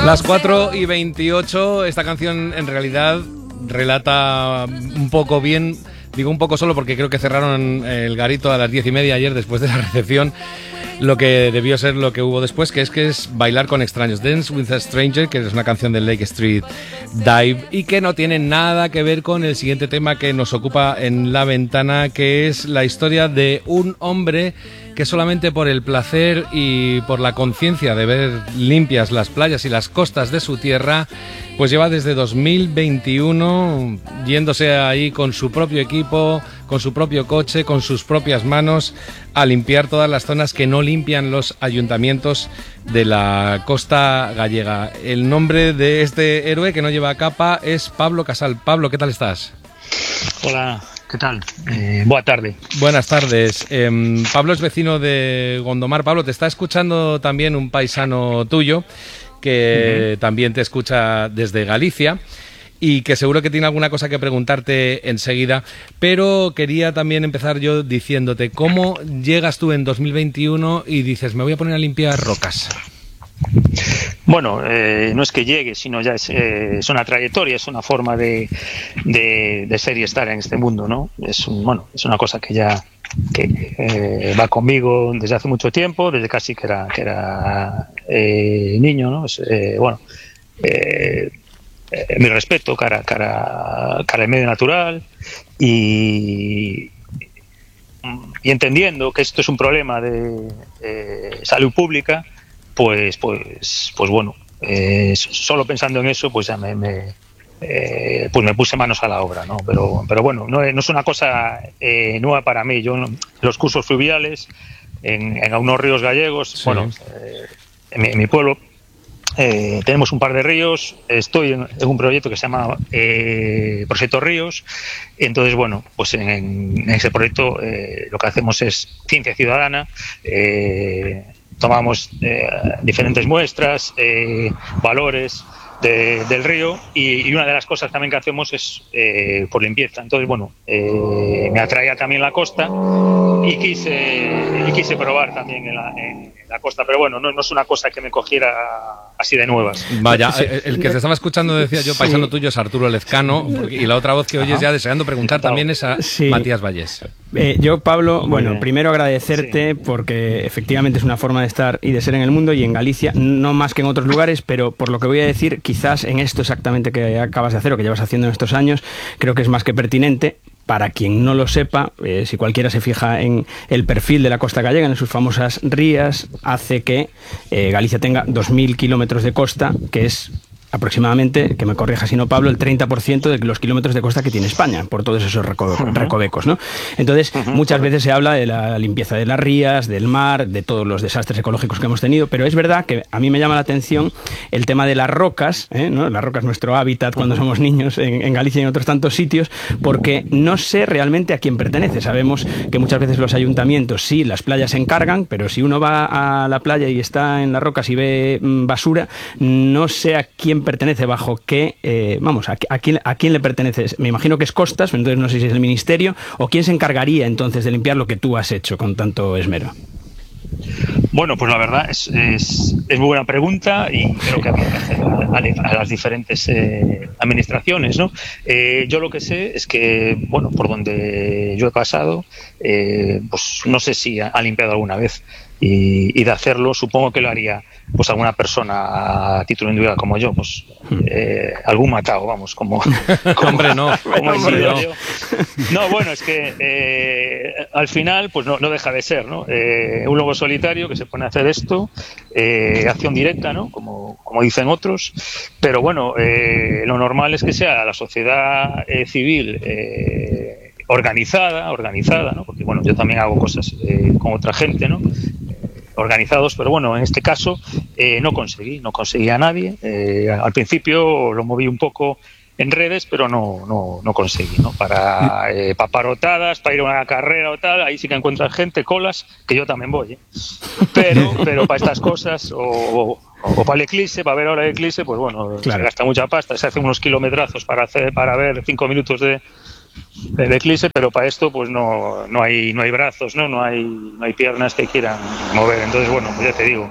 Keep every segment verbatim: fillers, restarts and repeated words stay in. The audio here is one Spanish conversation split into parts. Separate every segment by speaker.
Speaker 1: Las cuatro y veintiocho, esta canción en realidad relata un poco bien, digo un poco solo porque creo que cerraron el garito a las diez y media ayer después de la recepción, lo que debió ser lo que hubo después, que es que es Bailar con extraños, Dance with a Stranger, que es una canción del Lake Street Dive y que no tiene nada que ver con el siguiente tema que nos ocupa en la ventana, que es la historia de un hombre que solamente por el placer y por la conciencia de ver limpias las playas y las costas de su tierra, pues lleva desde dos mil veintiuno yéndose ahí con su propio equipo, con su propio coche, con sus propias manos, a limpiar todas las zonas que no limpian los ayuntamientos de la costa gallega. El nombre de este héroe que no lleva capa es Pablo Casal. Pablo, ¿qué tal estás?
Speaker 2: Hola, ¿qué tal? Eh, buena tarde.
Speaker 1: Buenas tardes. Eh, Pablo es vecino de Gondomar. Pablo, te está escuchando también un paisano tuyo que uh-huh. también te escucha desde Galicia y que seguro que tiene alguna cosa que preguntarte enseguida, pero quería también empezar yo diciéndote, ¿cómo llegas tú en dos mil veintiuno y dices, me voy a poner a limpiar rocas?
Speaker 2: Bueno, eh, no es que llegue, sino ya es, eh, es una trayectoria, es una forma de, de, de ser y estar en este mundo, ¿no? Es un, bueno, es una cosa que ya que eh, va conmigo desde hace mucho tiempo, desde casi que era que era eh, niño, ¿no? Es, eh, bueno, eh, eh, mi respeto cara cara cara al medio natural y y entendiendo que esto es un problema de eh, salud pública. Pues, pues, pues bueno, eh, solo pensando en eso, pues ya me, me eh, pues me puse manos a la obra, ¿no? Pero, pero bueno, no, no es una cosa eh, nueva para mí. Yo los cursos fluviales en, en unos ríos gallegos, sí. bueno, eh, en, mi, en mi pueblo eh, tenemos un par de ríos. Estoy en, en un proyecto que se llama eh, Proyecto Ríos. Entonces, bueno, pues en, en ese proyecto eh, lo que hacemos es ciencia ciudadana. Eh, Tomamos eh, diferentes muestras, eh, valores de, del río y, y una de las cosas también que hacemos es eh, por limpieza. Entonces, bueno, eh, me atraía también la costa y quise y quise probar también en la, en la costa. Pero bueno, no, no es una cosa que me cogiera así de nuevas.
Speaker 1: Vaya, el que te estaba escuchando, decía yo, paisano sí. tuyo es Arturo Lezcano, y la otra voz que oyes ya deseando preguntar Encantado. También es a sí. Matías Vallés.
Speaker 3: Eh, yo, Pablo, bueno, primero agradecerte sí. porque efectivamente es una forma de estar y de ser en el mundo y en Galicia, no más que en otros lugares, pero por lo que voy a decir, quizás en esto exactamente que acabas de hacer o que llevas haciendo en estos años, creo que es más que pertinente. Para quien no lo sepa, eh, si cualquiera se fija en el perfil de la costa gallega, en sus famosas rías, hace que eh, Galicia tenga dos mil kilómetros de costa, que es aproximadamente, que me corrija si no Pablo, el treinta por ciento de los kilómetros de costa que tiene España, por todos esos reco- uh-huh. recovecos, ¿no? Entonces, uh-huh. muchas veces se habla de la limpieza de las rías, del mar, de todos los desastres ecológicos que hemos tenido, pero es verdad que a mí me llama la atención el tema de las rocas, ¿eh? ¿no? Las rocas, nuestro hábitat cuando somos niños en, en Galicia y en otros tantos sitios, porque no sé realmente a quién pertenece. Sabemos que muchas veces los ayuntamientos, sí, las playas se encargan, pero si uno va a la playa y está en las rocas y ve mm, basura, no sé a quién pertenece, bajo qué, eh, vamos, a, a, quién, a quién le pertenece. Me imagino que es Costas, entonces no sé si es el ministerio, o quién se encargaría entonces de limpiar lo que tú has hecho con tanto esmero.
Speaker 2: Bueno, pues la verdad es, es, es muy buena pregunta y creo que habría que hacer a, a las diferentes eh, administraciones, ¿no? Eh, yo lo que sé es que, bueno, por donde yo he pasado, eh, pues no sé si ha, ha limpiado alguna vez y, y de hacerlo supongo que lo haría pues alguna persona a título individual como yo, pues eh, algún matado, vamos, como, como
Speaker 1: hombre, no,
Speaker 2: como
Speaker 1: hombre, no.
Speaker 2: Yo. No, bueno, es que eh, al final pues no, no deja de ser, ¿no? Eh, un lobo solitario que se pone a hacer esto, eh, acción directa, ¿no? Como, como dicen otros, pero bueno, eh, lo normal es que sea la sociedad eh, civil eh, organizada, organizada, ¿no? Porque bueno, yo también hago cosas eh, con otra gente, ¿no? Organizados, pero bueno, en este caso eh, no conseguí, no conseguí a nadie. Eh, al principio lo moví un poco en redes, pero no no, no conseguí, ¿no? Para eh, paparotadas, para ir a una carrera o tal, ahí sí que encuentras gente, colas, que yo también voy, ¿eh? Pero, pero para estas cosas, o, o, o para el eclipse, para ver ahora el eclipse, pues bueno, claro. Se gasta mucha pasta, se hacen unos kilometrazos para hacer, para ver cinco minutos de el eclipse, pero para esto pues no no hay no hay brazos, no no hay no hay piernas que quieran mover. Entonces bueno, pues ya te digo,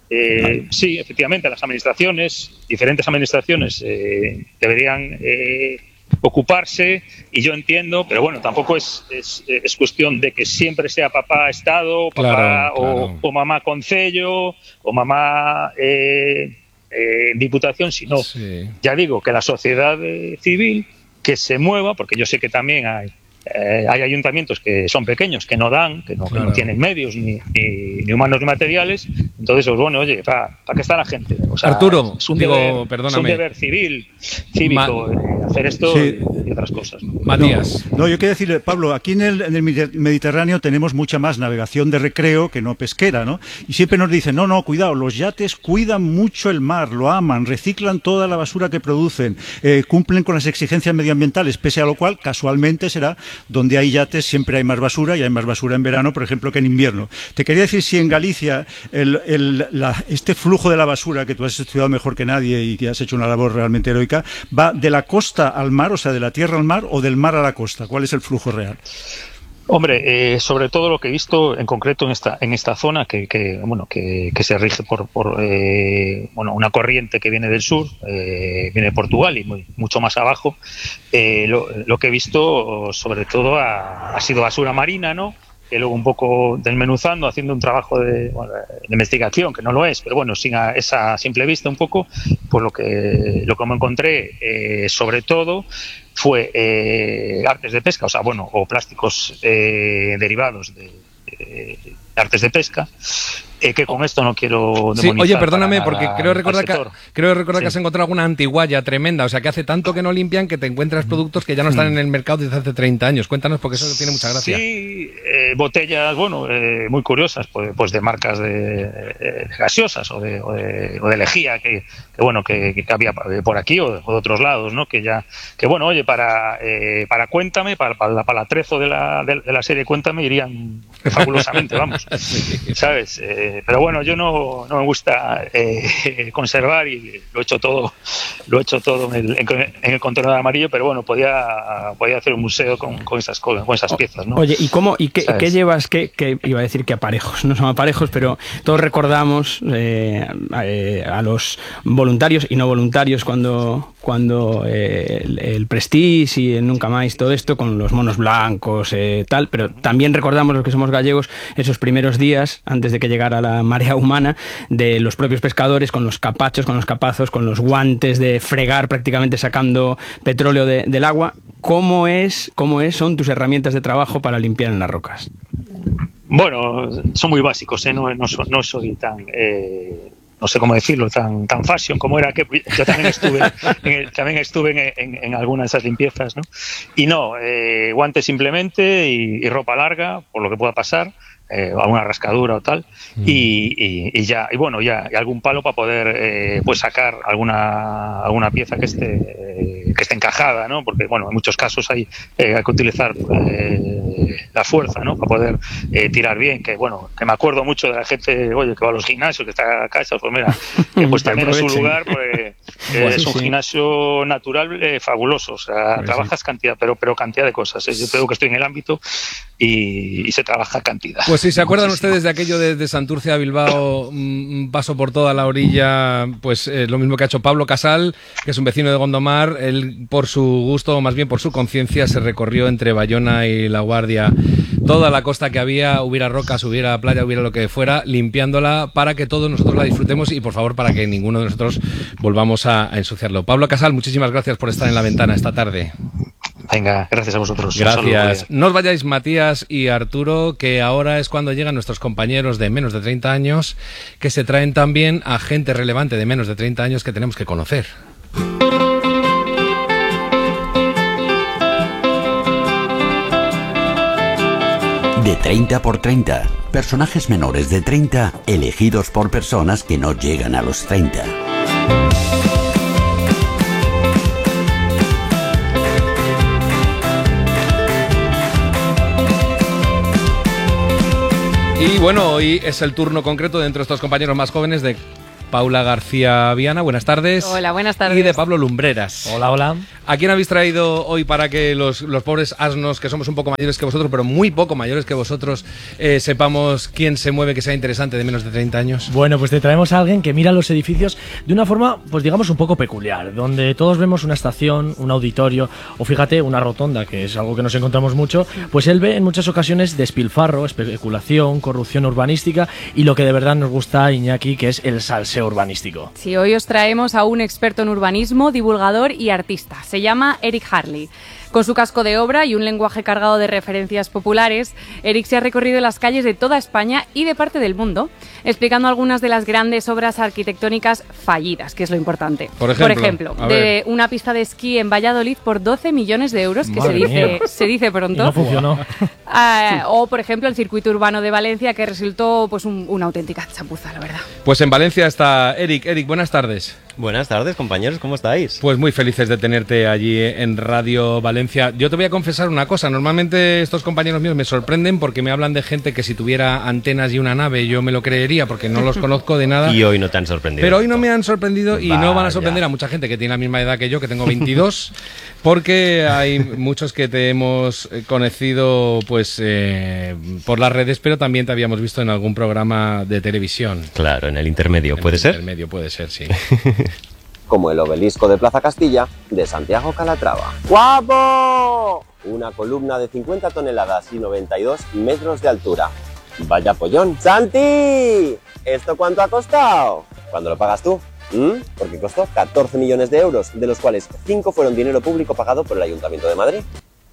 Speaker 2: Eh, sí, efectivamente, las administraciones, diferentes administraciones, eh, deberían eh, ocuparse, y yo entiendo, pero bueno, tampoco es, es, es cuestión de que siempre sea papá Estado, papá
Speaker 1: claro,
Speaker 2: o,
Speaker 1: claro.
Speaker 2: o mamá Concello, o mamá eh, eh, Diputación, sino,
Speaker 1: sí.
Speaker 2: ya digo, que la sociedad eh, civil que se mueva, porque yo sé que también hay Eh, hay ayuntamientos que son pequeños, que no dan, que no, claro. que no tienen medios ni, ni, ni humanos ni materiales. Entonces, pues bueno, oye, ¿para pa qué está la gente? O sea,
Speaker 1: Arturo,
Speaker 2: es un,
Speaker 1: digo,
Speaker 2: deber,
Speaker 1: perdóname.
Speaker 2: es un deber civil, cívico, Ma eh, hacer esto sí. y, y otras cosas. ¿no?
Speaker 1: Matías.
Speaker 4: No, no, yo quiero decirle, Pablo, aquí en el, en el Mediterráneo tenemos mucha más navegación de recreo que no pesquera, ¿no? Y siempre nos dicen, no, no, cuidado, los yates cuidan mucho el mar, lo aman, reciclan toda la basura que producen, eh, cumplen con las exigencias medioambientales, pese a lo cual, casualmente será donde hay yates siempre hay más basura, y hay más basura en verano, por ejemplo, que en invierno. Te quería decir si en Galicia el, el, la, este flujo de la basura, que tú has estudiado mejor que nadie y que has hecho una labor realmente heroica, va de la costa al mar, o sea, de la tierra al mar, o del mar a la costa. ¿Cuál es el flujo real?
Speaker 2: Hombre, eh, sobre todo lo que he visto en concreto en esta en esta zona que, que bueno que, que se rige por por eh, bueno una corriente que viene del sur, eh, viene de Portugal y muy, mucho más abajo. Eh, lo, lo que he visto sobre todo ha, ha sido basura marina, ¿no? Que luego un poco desmenuzando, haciendo un trabajo de, bueno, de investigación, que no lo es, pero bueno, sin a esa simple vista un poco, pues lo que lo que me encontré eh, sobre todo fue eh, artes de pesca, o sea, bueno, o plásticos eh, derivados de, de, de artes de pesca, eh, que con esto no quiero demonizar.
Speaker 1: Sí, oye, perdóname, porque creo recordar, que, creo recordar
Speaker 2: sí.
Speaker 1: que has encontrado alguna antiguaya tremenda, o sea, que hace tanto que no limpian que te encuentras productos que ya no están en el mercado desde hace treinta años. Cuéntanos, porque eso tiene mucha gracia.
Speaker 2: Sí, eh, botellas, bueno, eh, muy curiosas, pues, pues de marcas de, de gaseosas o de, o de, o de lejía, que, que bueno, que, que había por aquí o de, o de otros lados, ¿no? Que ya, que bueno, oye, para eh, para Cuéntame, para, para, para el atrezo de la, de, de la serie Cuéntame, irían fabulosamente, vamos, sí. ¿Sabes? Eh, pero bueno, yo no, no me gusta eh, conservar, y lo he hecho todo lo he hecho todo en el, en el contenedor amarillo, pero bueno, podía, podía hacer un museo con, con, esas, con esas piezas, ¿no?
Speaker 3: Oye, ¿y cómo y qué, qué llevas? Qué, qué, iba a decir que aparejos, no son aparejos, pero todos recordamos eh, a, a los voluntarios y no voluntarios cuando, cuando eh, el, el Prestige y el Nunca Más, todo esto con los monos blancos, eh, tal, pero también recordamos los que somos gallegos esos primeros días antes de que llegara la marea humana, de los propios pescadores con los capachos, con los capazos, con los guantes de fregar, prácticamente sacando petróleo de, del agua. ¿Cómo es, cómo es, son tus herramientas de trabajo para limpiar en las rocas?
Speaker 2: Bueno, son muy básicos, ¿eh? no, no, no soy tan... Eh... no sé cómo decirlo, tan tan fashion como era, que yo también estuve en el, también estuve en, en, en algunas de esas limpiezas, ¿no? Y no, eh, guantes simplemente y, y ropa larga, por lo que pueda pasar, eh, alguna rascadura o tal, mm. y, y, y ya, y bueno, ya y algún palo para poder eh, pues sacar alguna alguna pieza que esté eh, que esté encajada, ¿no? Porque bueno, en muchos casos hay, eh, hay que utilizar eh, la fuerza, ¿no? Para poder eh, tirar bien, que bueno, que me acuerdo mucho de la gente, oye, que va a los gimnasios, que está acá, pues mira, que pues también es un lugar, pues, eh, bueno, es un sí. gimnasio natural eh, fabuloso, o sea, pues trabajas sí. cantidad, pero pero cantidad de cosas, ¿eh? Yo creo que estoy en el ámbito y, y se trabaja cantidad.
Speaker 1: Pues si se acuerdan Muchísimo. ustedes de aquello de, de Santurce a Bilbao, un paso por toda la orilla, pues eh, lo mismo que ha hecho Pablo Casal, que es un vecino de Gondomar. Él, por su gusto, o más bien por su conciencia, se recorrió entre Bayona y La Guardia toda la costa que había, hubiera rocas, hubiera playa, hubiera lo que fuera, limpiándola para que todos nosotros la disfrutemos y, por favor, para que ninguno de nosotros volvamos a, a ensuciarlo. Pablo Casal, muchísimas gracias por estar en La Ventana esta tarde.
Speaker 2: Venga, gracias a vosotros.
Speaker 1: Gracias. No os vayáis, Matías y Arturo, que ahora es cuando llegan nuestros compañeros de menos de treinta años, que se traen también a gente relevante de menos de treinta años que tenemos que conocer.
Speaker 5: De treinta por treinta. Personajes menores de treinta elegidos por personas que no llegan a los treinta.
Speaker 1: Y bueno, hoy es el turno concreto de entre estos compañeros más jóvenes de Paula García Viana, buenas tardes.
Speaker 6: Hola, buenas tardes.
Speaker 1: Y de Pablo Lumbreras.
Speaker 7: Hola, hola.
Speaker 1: ¿A quién habéis traído hoy para que los, los pobres asnos, que somos un poco mayores que vosotros, pero muy poco mayores que vosotros, eh, sepamos quién se mueve que sea interesante de menos de treinta años?
Speaker 7: Bueno, pues te traemos a alguien que mira los edificios de una forma, pues digamos, un poco peculiar, donde todos vemos una estación, un auditorio o fíjate, una rotonda, que es algo que nos encontramos mucho, pues él ve en muchas ocasiones despilfarro, especulación, corrupción urbanística y lo que de verdad nos gusta a Iñaki, que es el salseo urbanístico.
Speaker 6: Sí, hoy os traemos a un experto en urbanismo, divulgador y artista. Se llama Eric Harley. Con su casco de obra y un lenguaje cargado de referencias populares, Eric se ha recorrido las calles de toda España y de parte del mundo, explicando algunas de las grandes obras arquitectónicas fallidas, que es lo importante.
Speaker 1: Por ejemplo,
Speaker 6: por ejemplo de una pista de esquí en Valladolid por doce millones de euros, que se dice, se dice pronto.
Speaker 7: Y no funcionó.
Speaker 6: Uh, o, por ejemplo, el circuito urbano de Valencia, que resultó pues un, una auténtica chapuza, la verdad.
Speaker 1: Pues en Valencia está Eric. Eric, buenas tardes.
Speaker 8: Buenas tardes, compañeros, ¿cómo estáis?
Speaker 1: Pues muy felices de tenerte allí en Radio Valencia. Yo te voy a confesar una cosa, normalmente estos compañeros míos me sorprenden porque me hablan de gente que si tuviera antenas y una nave yo me lo creería porque no los conozco de nada.
Speaker 8: Y hoy no te han sorprendido.
Speaker 1: Pero hoy no me han sorprendido y
Speaker 8: Vaya.
Speaker 1: No van a sorprender a mucha gente que tiene la misma edad que yo, que tengo veintidós, porque hay muchos que te hemos conocido pues eh, por las redes, pero también te habíamos visto en algún programa de televisión.
Speaker 8: Claro, en el intermedio, ¿puede
Speaker 1: en el
Speaker 8: ser?
Speaker 1: intermedio puede ser, sí.
Speaker 9: Como el obelisco de Plaza Castilla de Santiago Calatrava. ¡Guapo! Una columna de cincuenta toneladas y noventa y dos metros de altura. ¡Vaya pollón! ¡Santi! ¿Esto cuánto ha costado? ¿Cuándo lo pagas tú? ¿Mm? Porque costó catorce millones de euros, de los cuales cinco fueron dinero público pagado por el Ayuntamiento de Madrid.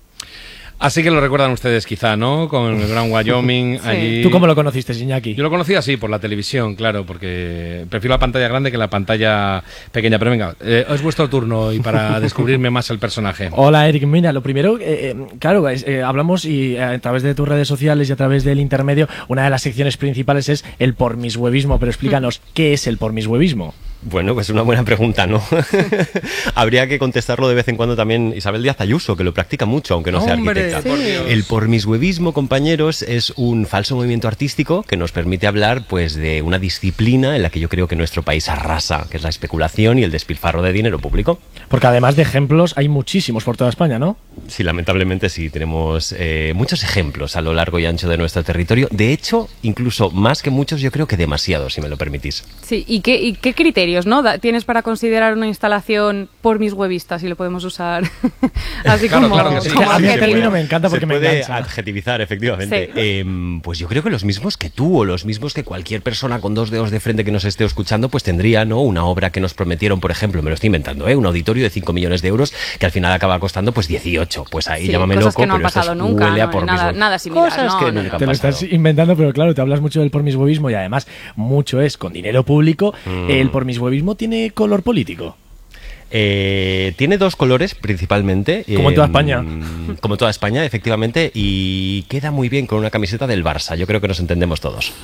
Speaker 1: Así que lo recuerdan ustedes quizá, ¿no? Con el Gran Wyoming
Speaker 6: Sí.
Speaker 1: allí.
Speaker 7: ¿Tú cómo lo conociste, Iñaki?
Speaker 1: Yo lo conocí así, por la televisión, claro, porque prefiero la pantalla grande que la pantalla pequeña. Pero venga, eh, es vuestro turno y para descubrirme más el personaje.
Speaker 7: Hola, Eric. Mira, lo primero, eh, eh, claro, es, eh, hablamos y eh, a través de tus redes sociales y a través del intermedio, una de las secciones principales es el pormishuevismo, pero explícanos, ¿qué es el pormishuevismo?
Speaker 8: Bueno, pues una buena pregunta, ¿no? Habría que contestarlo de vez en cuando también Isabel Díaz Ayuso, que lo practica mucho, aunque no sea
Speaker 1: ¡Hombre,
Speaker 8: arquitecta.
Speaker 1: por Dios!
Speaker 8: El pormishuevismo, compañeros, es un falso movimiento artístico que nos permite hablar pues de una disciplina en la que yo creo que nuestro país arrasa, que es la especulación y el despilfarro de dinero público.
Speaker 7: Porque además de ejemplos, hay muchísimos por toda España, ¿no?
Speaker 8: Sí, lamentablemente sí, tenemos eh, muchos ejemplos a lo largo y ancho de nuestro territorio. De hecho, incluso más que muchos, yo creo que demasiados, si me lo permitís.
Speaker 6: Sí, ¿y qué, y qué criterios, no, da- tienes para considerar una instalación por mis huevistas, si lo podemos usar así
Speaker 1: Claro,
Speaker 6: como,
Speaker 1: claro que sí.
Speaker 6: como
Speaker 7: A mí el
Speaker 6: adjetivo?
Speaker 7: término me encanta porque
Speaker 8: Se
Speaker 7: me
Speaker 8: puede
Speaker 7: engancha.
Speaker 8: adjetivizar, efectivamente.
Speaker 6: Sí.
Speaker 8: Eh, pues yo creo que los mismos que tú o los mismos que cualquier persona con dos dedos de frente que nos esté escuchando, pues tendría, ¿no? Una obra que nos prometieron, por ejemplo, me lo estoy inventando, ¿eh? Un auditorio de cinco millones de euros que al final acaba costando pues dieciocho. Pues ahí
Speaker 6: Sí,
Speaker 8: llámame
Speaker 6: cosas
Speaker 8: loco,
Speaker 6: que no han
Speaker 8: pero esto
Speaker 6: pasado
Speaker 8: es-
Speaker 6: nunca,
Speaker 8: huele a
Speaker 6: ¿no?
Speaker 8: pormismo.
Speaker 6: Nada- nada similar,
Speaker 8: Cosas
Speaker 6: no,
Speaker 8: que
Speaker 6: no,
Speaker 8: nunca han
Speaker 7: Te lo
Speaker 8: pasado.
Speaker 7: estás inventando, pero claro, te hablas mucho del pormishuevismo y además mucho es con dinero público.
Speaker 8: Mm.
Speaker 7: ¿El pormishuevismo tiene color político?
Speaker 8: Eh, tiene dos colores principalmente.
Speaker 7: Como en toda
Speaker 8: eh,
Speaker 7: España.
Speaker 8: Como en toda España, efectivamente, y queda muy bien con una camiseta del Barça. Yo creo que nos entendemos todos.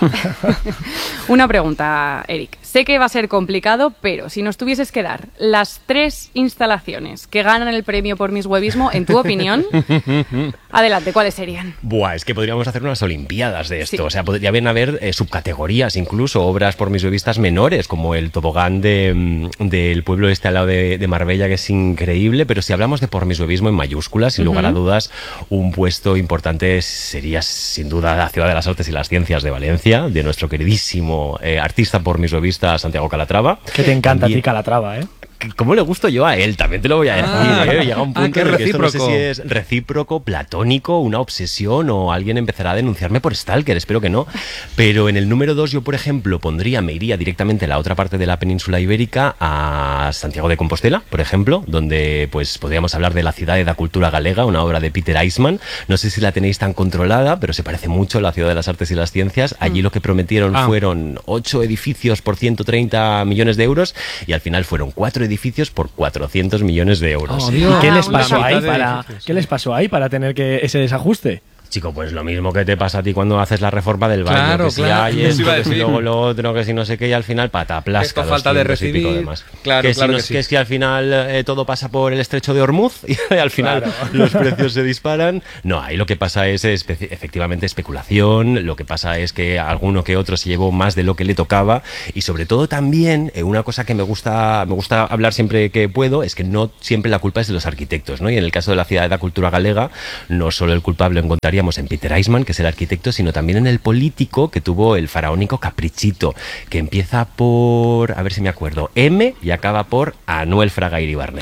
Speaker 6: Una pregunta, Eric. Sé que va a ser complicado, pero si nos tuvieses que dar las tres instalaciones que ganan el premio por mis huevismo, en tu opinión, adelante, ¿cuáles serían?
Speaker 8: Buah, es que podríamos hacer unas olimpiadas de esto.
Speaker 6: Sí.
Speaker 8: O sea, podría bien haber eh, subcategorías, incluso obras por mis revistas menores, como el tobogán de, mm, del pueblo este al lado de, de Marbella, que es increíble. Pero si hablamos de por mis huevismo en mayúsculas, sin lugar a dudas, un puesto importante sería sin duda la Ciudad de las Artes y las Ciencias de Valencia, de nuestro queridísimo eh, artista por mis revistas, Santiago Calatrava.
Speaker 7: Que te encanta
Speaker 8: También-
Speaker 7: a ti Calatrava, ¿eh?
Speaker 8: ¿Cómo le gusto yo a él? También te lo voy a decir,
Speaker 1: Ah,
Speaker 8: ¿eh? Llega un
Speaker 1: ah,
Speaker 8: punto
Speaker 1: qué
Speaker 8: en el que esto no sé
Speaker 1: recíproco.
Speaker 8: si es recíproco, platónico, una obsesión o alguien empezará a denunciarme por stalker, espero que no. Pero en el número dos yo, por ejemplo, pondría, me iría directamente a la otra parte de la península ibérica, a Santiago de Compostela, por ejemplo, donde pues podríamos hablar de la Ciudad de la Cultura Galega, una obra de Peter Eisman. No sé si la tenéis tan controlada, pero se parece mucho a la Ciudad de las Artes y las Ciencias. Allí lo que prometieron
Speaker 1: Ah.
Speaker 8: fueron ocho edificios por ciento treinta millones de euros y al final fueron cuatro edificios por cuatrocientos millones de euros.
Speaker 1: Oh, Dios.
Speaker 7: ¿Y qué
Speaker 6: Ah,
Speaker 7: les
Speaker 6: una
Speaker 7: pasó ahí
Speaker 1: mitad de
Speaker 7: para
Speaker 1: edificios,
Speaker 7: qué les pasó ahí para tener que ese desajuste?
Speaker 8: Chico, pues lo mismo que te pasa a ti cuando haces la reforma del baño.
Speaker 1: Claro,
Speaker 8: que si
Speaker 1: claro.
Speaker 8: hay esto, que si luego lo otro, que si no sé qué, y al final pataplasca.
Speaker 1: Esto falta de recibir. Claro,
Speaker 8: que,
Speaker 1: claro
Speaker 8: si no,
Speaker 1: que sí.
Speaker 8: que es que al final eh, todo pasa por el estrecho de Hormuz y al final
Speaker 1: Claro.
Speaker 8: los precios se disparan. No, ahí lo que pasa es espe- efectivamente especulación, lo que pasa es que alguno que otro se llevó más de lo que le tocaba y sobre todo también eh, una cosa que me gusta, me gusta hablar siempre que puedo es que no siempre la culpa es de los arquitectos, ¿no? Y en el caso de la Ciudad de la Cultura Galega, no solo el culpable lo encontraríamos en Peter Eisman, que es el arquitecto, sino también en el político que tuvo el faraónico Caprichito, que empieza por, a ver si me acuerdo, M y acaba por Anuel Fraga Iribarne.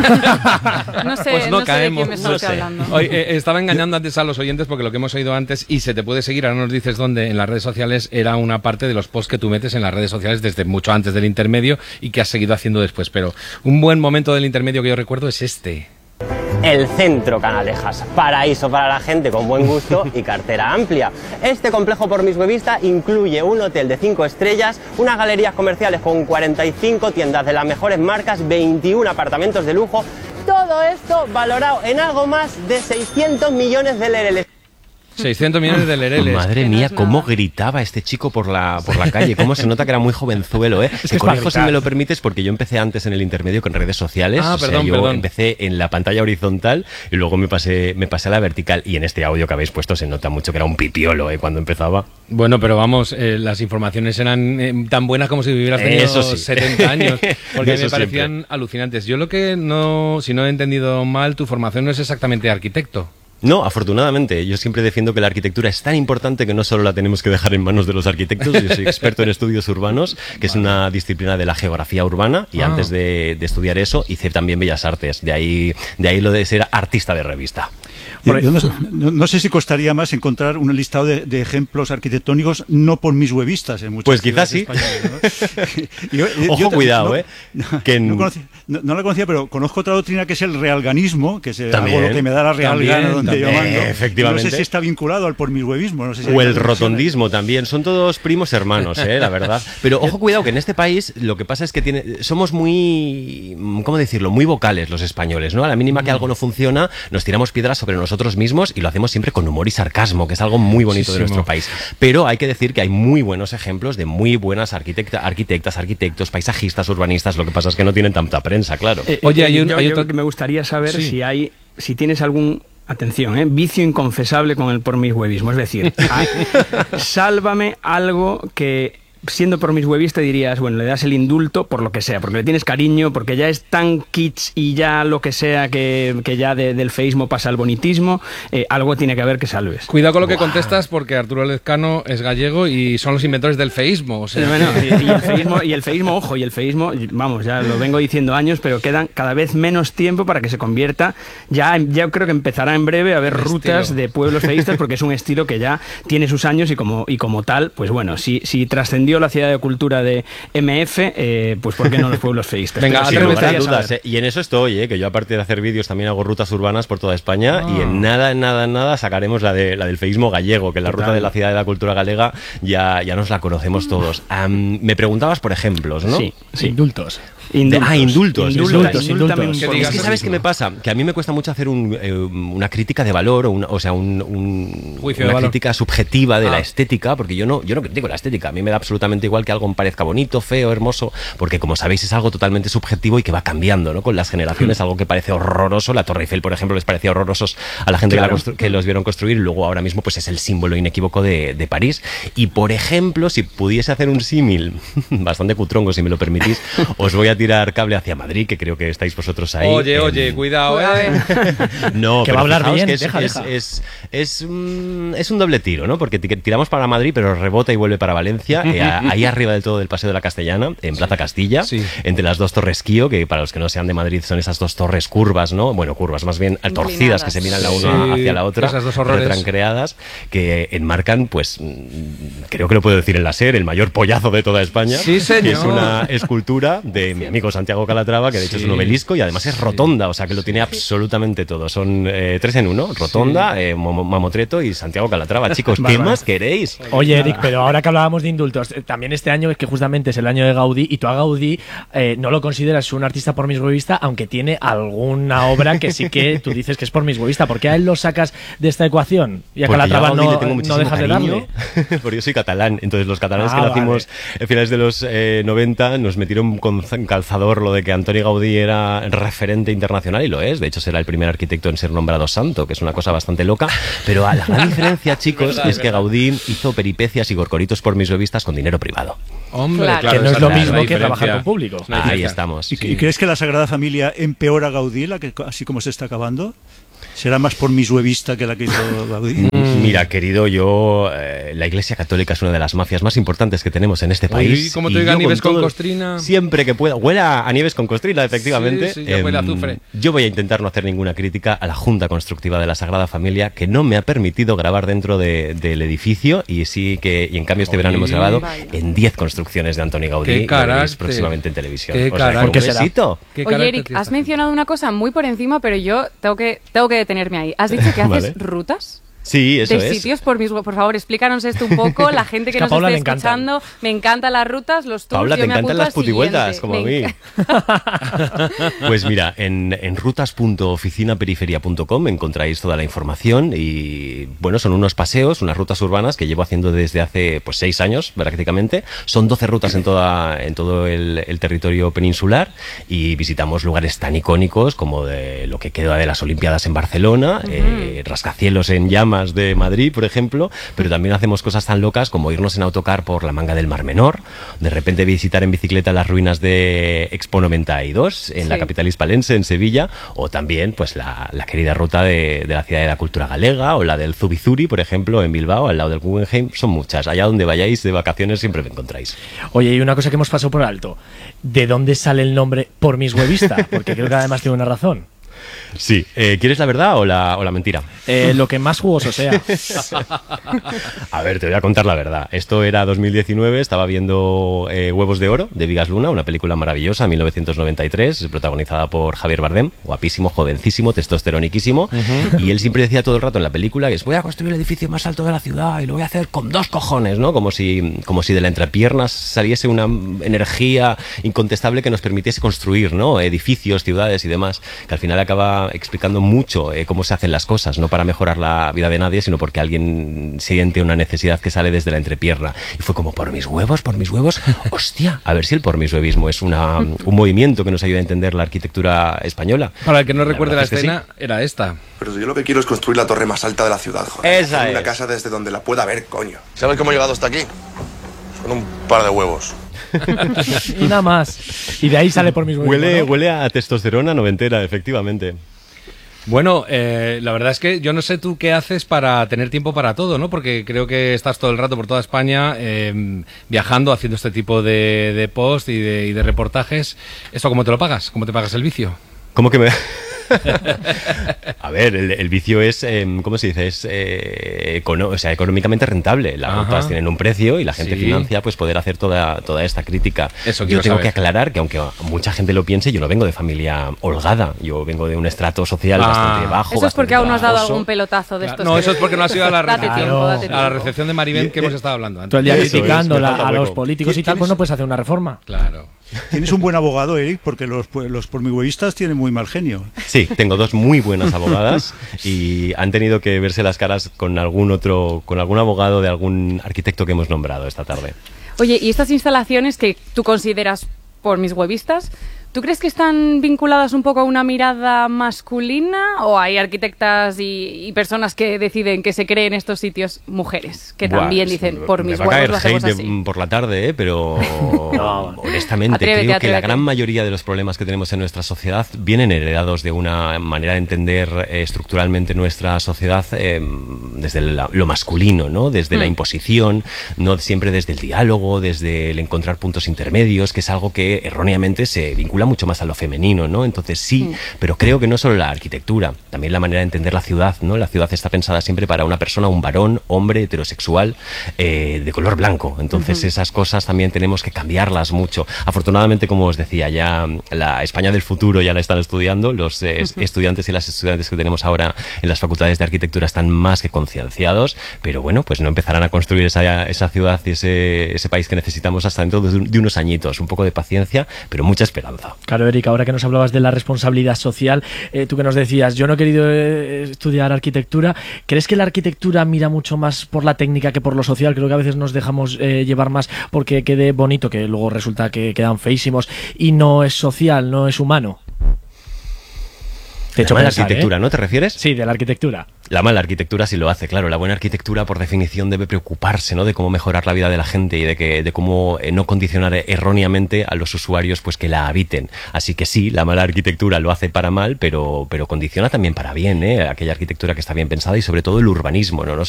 Speaker 6: Ah. No sé,
Speaker 1: Pues no,
Speaker 6: no sé
Speaker 1: caemos.
Speaker 6: de quién me estás
Speaker 8: No sé.
Speaker 6: hablando.
Speaker 1: Oye, eh, estaba engañando antes a los oyentes porque lo que hemos oído antes, y se te puede seguir, ahora nos dices dónde, en las redes sociales, era una parte de los posts que tú metes en las redes sociales desde mucho antes del intermedio y que has seguido haciendo después. Pero un buen momento del intermedio que yo recuerdo es este.
Speaker 10: El Centro Canalejas, paraíso para la gente con buen gusto y cartera amplia. Este complejo por mis huevista incluye un hotel de cinco estrellas, unas galerías comerciales con cuarenta y cinco tiendas de las mejores marcas, veintiuno apartamentos de lujo, todo esto valorado en algo más de seiscientos millones de lereles.
Speaker 1: seiscientos millones de lereles.
Speaker 8: Madre
Speaker 6: Que no
Speaker 8: mía,
Speaker 6: es
Speaker 8: cómo
Speaker 6: nada.
Speaker 8: gritaba este chico por la, por la calle, cómo se nota que era muy jovenzuelo, ¿eh?
Speaker 7: Es
Speaker 8: Te
Speaker 7: que es para
Speaker 8: corrijo si
Speaker 7: gritar.
Speaker 8: me lo permites porque yo empecé antes en el intermedio con redes sociales,
Speaker 1: Ah,
Speaker 8: o sea,
Speaker 1: perdón,
Speaker 8: yo
Speaker 1: perdón.
Speaker 8: empecé en la pantalla horizontal y luego me pasé, me pasé a la vertical y en este audio que habéis puesto se nota mucho que era un pipiolo, ¿eh? Cuando empezaba.
Speaker 1: Bueno, pero vamos, eh, las informaciones eran eh, tan buenas como si hubieras tenido
Speaker 8: Eso sí.
Speaker 1: setenta años, porque
Speaker 8: Eso
Speaker 1: me parecían
Speaker 8: siempre.
Speaker 1: alucinantes. Yo lo que no, si no he entendido mal, tu formación no es exactamente arquitecto.
Speaker 8: No, afortunadamente. Yo siempre defiendo que la arquitectura es tan importante que no solo la tenemos que dejar en manos de los arquitectos. Yo soy experto en estudios urbanos, que es una disciplina de la geografía urbana, y
Speaker 1: Ah.
Speaker 8: antes de, de estudiar eso hice también Bellas Artes. De ahí, de ahí lo de ser artista de revista.
Speaker 4: Yo, yo no, no- no sé si costaría más encontrar un listado de, de ejemplos arquitectónicos no por mis huevistas en muchas
Speaker 8: Pues quizás
Speaker 4: ciudades españolas, ¿no? Yo- yo-
Speaker 8: Ojo,
Speaker 4: yo-
Speaker 8: cuidado,
Speaker 4: no-
Speaker 8: ¿eh?
Speaker 4: No,
Speaker 8: Que en-
Speaker 4: no conocía- no- no la conocía, pero conozco otra doctrina que es el realganismo, que es eh,
Speaker 8: También,
Speaker 4: algo lo que me da la real
Speaker 1: también,
Speaker 4: gana donde yo
Speaker 8: también,
Speaker 4: mando.
Speaker 8: efectivamente.
Speaker 4: No sé si está vinculado al por mis huevismo. No sé si hay
Speaker 8: O el
Speaker 4: una conexión.
Speaker 8: rotondismo también, son todos primos hermanos, ¿eh? La verdad. Pero ojo, cuidado, que en este país lo que pasa es que tiene, somos muy, ¿cómo decirlo? Muy vocales los españoles, ¿no? A la mínima que algo no funciona, nos tiramos piedras sobre nosotros mismos y lo hacemos siempre con humor y sarcasmo, que es algo muy bonito de
Speaker 1: Muchísimo.
Speaker 8: nuestro país. Pero hay que decir que hay muy buenos ejemplos de muy buenas arquitecta, arquitectas, arquitectos, paisajistas, urbanistas, lo que pasa es que no tienen tanta prensa, claro.
Speaker 3: Eh,
Speaker 1: Oye,
Speaker 3: eh,
Speaker 1: hay un-
Speaker 3: yo,
Speaker 1: hay
Speaker 3: yo
Speaker 1: otro-
Speaker 3: lo que me gustaría saber
Speaker 1: Sí.
Speaker 3: si hay, si tienes algún, atención, ¿eh? vicio inconfesable con el por mis huevismo. Es decir, a- sálvame algo que, siendo por mis huevista, dirías, bueno, le das el indulto por lo que sea, porque le tienes cariño, porque ya es tan kitsch y ya lo que sea que, que ya de- del feísmo pasa al bonitismo, eh, algo tiene que haber que salves.
Speaker 1: Cuidado con lo que contestas porque Arturo Lezcano es gallego y son los inventores del feísmo. O sea,
Speaker 3: Bueno, y, y el feísmo, y el feísmo, ojo, y el feísmo, vamos, ya lo vengo diciendo años, pero quedan cada vez menos tiempo para que se convierta. Ya, ya creo que empezará en breve a haber
Speaker 1: El
Speaker 3: rutas
Speaker 1: estilo.
Speaker 3: de pueblos feístas, porque es un estilo que ya tiene sus años y como, y como tal, pues bueno, si, si trascendió la ciudad de cultura de M F, eh, pues ¿por qué no los pueblos feístas?
Speaker 1: Venga,
Speaker 3: Pero sí
Speaker 8: Sin
Speaker 3: me
Speaker 8: lugar a
Speaker 3: gustaría
Speaker 8: dudas,
Speaker 3: saber.
Speaker 8: ¿eh? Y en eso estoy, ¿eh? Que yo aparte de hacer vídeos también hago rutas urbanas por toda España
Speaker 1: Ah.
Speaker 8: y en nada, en nada, en nada sacaremos la de la del feísmo gallego, que la
Speaker 3: Total.
Speaker 8: ruta de la ciudad de la cultura galega ya, ya nos la conocemos todos. Am, me preguntabas por ejemplos, ¿no?
Speaker 3: Sí, sí.
Speaker 7: Indultos.
Speaker 3: Indultos.
Speaker 8: Ah, indultos,
Speaker 3: Indulta,
Speaker 7: indultos,
Speaker 3: indúltame
Speaker 7: indultos.
Speaker 3: un
Speaker 1: Que
Speaker 3: poco.
Speaker 1: digas
Speaker 8: Es que ¿sabes qué me pasa? Que a mí me cuesta mucho hacer un, eh, una crítica de valor, o, una- o sea, un, un-
Speaker 1: Juicio de
Speaker 8: una
Speaker 1: valor.
Speaker 8: crítica subjetiva de
Speaker 1: Ah.
Speaker 8: la estética, porque yo no, yo no critico la estética. A mí me da absolutamente igual que algo me parezca bonito, feo, hermoso, porque como sabéis es algo totalmente subjetivo y que va cambiando, ¿no? Con las generaciones, algo que parece horroroso. La Torre Eiffel, por ejemplo, les parecía horrorosos a la gente que, la
Speaker 3: Claro.
Speaker 8: constru- que los vieron construir y luego ahora mismo pues es el símbolo inequívoco de, de París. Y por ejemplo, si pudiese hacer un símil, bastante cutrongo si me lo permitís, os voy a tirar cable hacia Madrid, que creo que estáis vosotros ahí.
Speaker 1: Oye,
Speaker 8: en-
Speaker 1: oye, cuidado,
Speaker 6: Cuidado,
Speaker 1: eh.
Speaker 8: no,
Speaker 7: Que
Speaker 8: pero
Speaker 7: va a hablar
Speaker 8: fijaos
Speaker 7: bien,
Speaker 8: que es,
Speaker 7: deja,
Speaker 8: es,
Speaker 7: deja.
Speaker 8: es, es, mm, es un doble tiro, ¿no? Porque ti- tiramos para Madrid, pero rebota y vuelve para Valencia, eh, a- ahí arriba del todo del Paseo de la Castellana, en Plaza Castilla,
Speaker 1: Sí.
Speaker 8: entre las dos torres Kío, que para los que no sean de Madrid son esas dos torres curvas, ¿no? Bueno, curvas, más bien torcidas,
Speaker 6: Inclinadas.
Speaker 8: que se miran la una
Speaker 1: Sí,
Speaker 8: hacia la otra,
Speaker 1: esas dos horrores.
Speaker 8: retrancreadas, que enmarcan, pues, mm, creo que lo puedo decir en la SER, el mayor pollazo de toda España,
Speaker 1: Sí, señor.
Speaker 8: que es una escultura de, amigo Santiago Calatrava, que de hecho sí. es un obelisco y además es rotonda, o sea que lo tiene absolutamente todo. Son eh, tres en uno, rotonda, sí. eh, Mamotreto y Santiago Calatrava. Chicos, ¿qué vale. más queréis?
Speaker 7: Oye, Eric, pero ahora que hablábamos de indultos, también este año es que justamente es el año de Gaudí y tú a Gaudí eh, no lo consideras un artista por mishuevista, aunque tiene alguna obra que sí que tú dices que es por mishuevista. ¿Por qué a él lo sacas de esta ecuación y a
Speaker 8: porque
Speaker 7: Calatrava no,
Speaker 8: no dejas
Speaker 7: cariño,
Speaker 8: de darle? Porque yo soy catalán, entonces los catalanes
Speaker 7: ah,
Speaker 8: que nacimos
Speaker 7: vale.
Speaker 8: a finales de los eh, noventa nos metieron con calzador lo de que Antoni Gaudí era referente internacional y lo es. De hecho será el primer arquitecto en ser nombrado santo, que es una cosa bastante loca. Pero a la gran diferencia, chicos, es, verdad, es que Gaudí hizo peripecias y gorgoritos por mishuevistas con dinero privado.
Speaker 1: Hombre,
Speaker 7: claro,
Speaker 1: claro,
Speaker 7: que no es lo mismo que
Speaker 1: diferencia.
Speaker 7: trabajar con público.
Speaker 8: Ahí estamos.
Speaker 4: ¿Y, sí. ¿Y crees que la Sagrada Familia empeora a Gaudí, la que, así como se está acabando? ¿Será más por mishuevista que la que hizo Gaudí?
Speaker 8: Mira, querido, yo eh, la Iglesia Católica es una de las mafias más importantes que tenemos en este país.
Speaker 1: Uy, ¿cómo te diga Nieves con, con Costrina?
Speaker 8: Siempre que pueda. Huele a Nieves con Costrina, efectivamente.
Speaker 1: Sí, sí, ya huele a azufre.
Speaker 8: Yo voy a intentar no hacer ninguna crítica a la Junta Constructiva de la Sagrada Familia, que no me ha permitido grabar dentro de, del edificio y sí que, y en cambio este Oye, verano hemos grabado vaya. en diez construcciones de Antoni Gaudí.
Speaker 1: Qué
Speaker 8: lo veréis próximamente en televisión.
Speaker 1: Qué
Speaker 8: o sea,
Speaker 1: ¿Por
Speaker 8: qué será?
Speaker 6: Oye, Eric, has mencionado una cosa muy por encima, pero yo tengo que, tengo que detenerme ahí. ¿Has dicho que haces vale. rutas?
Speaker 8: Sí, eso
Speaker 6: de
Speaker 8: es.
Speaker 6: sitios por mis... Por favor, explícanos esto un poco. La gente que
Speaker 7: es que
Speaker 6: nos esté
Speaker 7: escuchando,
Speaker 6: encantan. Me encantan las rutas, los tours.
Speaker 8: Paula,
Speaker 6: yo
Speaker 8: te
Speaker 6: me
Speaker 8: encantan las putivueltas, como
Speaker 6: me
Speaker 8: a mí. Pues mira, en, en rutas punto oficina periferia punto com encontráis toda la información y, bueno, son unos paseos, unas rutas urbanas que llevo haciendo desde hace pues seis años prácticamente. Son doce rutas en, toda, en todo el, el territorio peninsular y visitamos lugares tan icónicos como de lo que queda de las Olimpiadas en Barcelona, uh-huh. eh, rascacielos en llamas de Madrid, por ejemplo, pero también hacemos cosas tan locas como irnos en autocar por la Manga del Mar Menor, de repente visitar en bicicleta las ruinas de Expo noventa y dos en sí. la capital hispalense, en Sevilla, o también pues la, la querida ruta de, de la Ciudad de la Cultura Galega o la del Zubizuri, por ejemplo, en Bilbao, al lado del Guggenheim. Son muchas. Allá donde vayáis de vacaciones siempre me encontráis.
Speaker 7: Oye, y una cosa que hemos pasado por alto, ¿de dónde sale el nombre por mishuevista? Porque creo que además tiene una razón.
Speaker 8: Sí, eh, ¿quieres la verdad o la, o la mentira?
Speaker 7: Eh, lo que más jugoso sea.
Speaker 8: A ver, te voy a contar la verdad. Esto era dos mil diecinueve, estaba viendo eh, Huevos de Oro, de Vigas Luna, una película maravillosa, mil novecientos noventa y tres, protagonizada por Javier Bardem, guapísimo, jovencísimo, testosteroniquísimo, uh-huh. y él siempre decía todo el rato en la película que es, voy a construir el edificio más alto de la ciudad y lo voy a hacer con dos cojones, ¿no? Como si, como si de la entrepierna saliese una energía incontestable que nos permitiese construir, ¿no? Edificios, ciudades y demás, que al final acaba explicando mucho eh, cómo se hacen las cosas, no para mejorar la vida de nadie, sino porque alguien siente una necesidad que sale desde la entrepierna. Y fue como, por mis huevos, por mis huevos, hostia, a ver si el pormishuevismo es una, un movimiento que nos ayuda a entender la arquitectura española.
Speaker 1: Para el que no la recuerde la escena, sí. era esta.
Speaker 11: Pero yo lo que quiero es construir la torre más alta de la ciudad, joder.
Speaker 8: Esa es.
Speaker 11: Una casa desde donde la pueda ver, coño. ¿Sabes cómo he llegado hasta aquí? Con un par de huevos.
Speaker 7: Y nada más. Y de ahí sale por mis huevos.
Speaker 8: Huele,
Speaker 7: ¿no?
Speaker 8: huele a testosterona noventera, efectivamente.
Speaker 1: Bueno, eh, la verdad es que yo no sé tú qué haces para tener tiempo para todo, ¿no? Porque creo que estás todo el rato por toda España eh, viajando, haciendo este tipo de, de post y de, y de reportajes. ¿Esto cómo te lo pagas? ¿Cómo te pagas el vicio?
Speaker 8: ¿Cómo que me...? A ver, el, el vicio es, eh, ¿cómo se dice? Es eh, econo o sea, económicamente rentable. Las Ajá. rutas tienen un precio y la gente sí. financia pues poder hacer toda, toda esta crítica.
Speaker 1: Eso
Speaker 8: yo tengo
Speaker 1: saber.
Speaker 8: que aclarar que aunque mucha gente lo piense, yo no vengo de familia holgada. Yo vengo de un estrato social ah. bastante bajo.
Speaker 6: Eso es porque aún no has dado
Speaker 8: trabajoso.
Speaker 6: algún pelotazo de estos.
Speaker 1: No, eso es porque no has ido a la,
Speaker 6: date
Speaker 1: recepción,
Speaker 6: tiempo, date
Speaker 1: a la recepción de Maribén que hemos estado hablando antes.
Speaker 7: Todo el día criticando
Speaker 8: es,
Speaker 7: a los políticos y tal, pues no puedes hacer una reforma.
Speaker 1: Claro.
Speaker 4: Tienes un buen abogado, Eric, porque los, los pormishuevistas tienen muy mal genio.
Speaker 8: Sí, tengo dos muy buenas abogadas y han tenido que verse las caras con algún otro, con algún abogado de algún arquitecto que hemos nombrado esta tarde.
Speaker 6: Oye, ¿y estas instalaciones que tú consideras pormishuevistas, tú crees que están vinculadas un poco a una mirada masculina o hay arquitectas y, y personas que deciden que se creen estos sitios mujeres que Buah, también dicen por mis huevos lo hacemos así?
Speaker 8: De, por la tarde, ¿eh? Pero no, honestamente
Speaker 6: atrévete,
Speaker 8: creo
Speaker 6: atrévete.
Speaker 8: que la gran mayoría de los problemas que tenemos en nuestra sociedad vienen heredados de una manera de entender eh, estructuralmente nuestra sociedad eh, desde la, lo masculino, ¿no? Desde mm. la imposición, no siempre desde el diálogo, desde el encontrar puntos intermedios, que es algo que erróneamente se vincula vincula mucho más a lo femenino, ¿no? Entonces sí, sí, pero creo que no solo la arquitectura, también la manera de entender la ciudad, ¿no? La ciudad está pensada siempre para una persona, un varón, hombre, heterosexual, eh, de color blanco. Entonces uh-huh. esas cosas también tenemos que cambiarlas mucho. Afortunadamente, como os decía, ya la España del futuro ya la están estudiando. Los eh, uh-huh. estudiantes y las estudiantes que tenemos ahora en las facultades de arquitectura están más que concienciados, pero bueno, pues no empezarán a construir esa, esa ciudad y ese, ese país que necesitamos hasta dentro de, de unos añitos. Un poco de paciencia, pero mucha esperanza.
Speaker 7: Claro, Eric, ahora que nos hablabas de la responsabilidad social, eh, tú que nos decías, yo no he querido eh, estudiar arquitectura, ¿crees que la arquitectura mira mucho más por la técnica que por lo social? Creo que a veces nos dejamos eh, llevar más porque quede bonito, que luego resulta que quedan feísimos, y no es social, no es humano.
Speaker 8: De hecho, la mala arquitectura, ¿eh? ¿No te refieres?
Speaker 7: Sí, de la arquitectura.
Speaker 8: La mala arquitectura sí lo hace, claro. La buena arquitectura, por definición, debe preocuparse, ¿no?, de cómo mejorar la vida de la gente y de que de cómo eh, no condicionar erróneamente a los usuarios, pues, que la habiten. Así que sí, la mala arquitectura lo hace para mal, pero, pero condiciona también para bien, ¿eh? Aquella arquitectura que está bien pensada, y sobre todo el urbanismo, ¿no? No